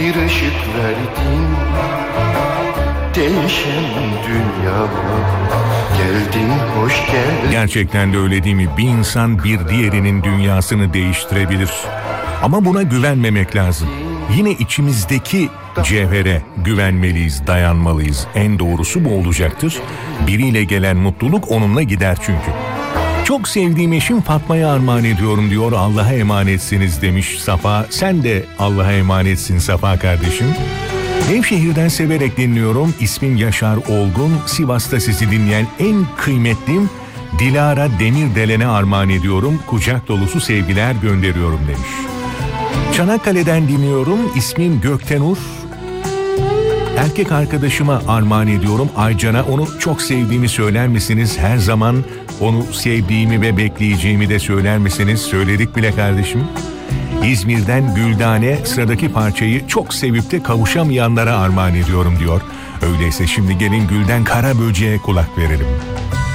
bir ışık verdin değişen dünyama. Geldin, hoş geldin. Gerçekten de öyle değil mi? Bir insan bir diğerinin dünyasını değiştirebilir. Ama buna güvenmemek lazım. Yine içimizdeki cevhere güvenmeliyiz, dayanmalıyız. En doğrusu bu olacaktır. Biriyle gelen mutluluk onunla gider çünkü. Çok sevdiğim eşim Fatma'ya armağan ediyorum diyor. Allah'a emanetsiniz demiş Safa. Sen de Allah'a emanetsin Safa kardeşim. Nevşehir'den severek dinliyorum. İsmim Yaşar Olgun. Sivas'ta sizi dinleyen en kıymetlim Dilara Demirdelen'e armağan ediyorum. Kucak dolusu sevgiler gönderiyorum demiş. Çanakkale'den dinliyorum. İsmim Göktenur. Erkek arkadaşıma armağan ediyorum. Aycan'a onu çok sevdiğimi söyler misiniz? Her zaman onu sevdiğimi ve bekleyeceğimi de söyler misiniz? Söyledik bile kardeşim. İzmir'den Güldane sıradaki parçayı çok sevip de kavuşamayanlara armağan ediyorum diyor. Öyleyse şimdi gelin Gülden Karaböcek'e kulak verelim.